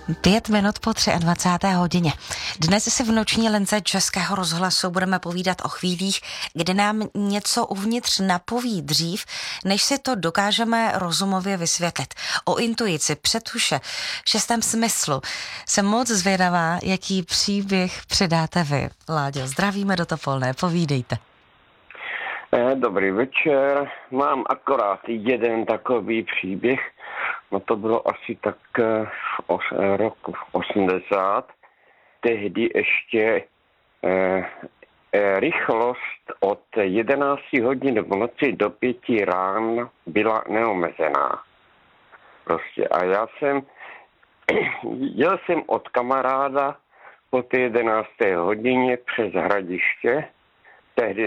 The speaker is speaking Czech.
5 minut po 23. hodině. Dnes si v noční lince Českého rozhlasu budeme povídat o chvílích, kdy nám něco uvnitř napoví dřív, než si to dokážeme rozumově vysvětlit. O intuici, předtuše, šestém smyslu. Jsem moc zvědavá, jaký příběh předáte vy. Láďo, zdravíme do Topolné, povídejte. Dobrý večer. Mám akorát jeden takový příběh. No to bylo asi tak v roku 80. Tehdy ještě rychlost od 11 hodin v noci do 5 ráno byla neomezená. Prostě a jel jsem od kamaráda po té 11. hodině přes Hradiště, tehdy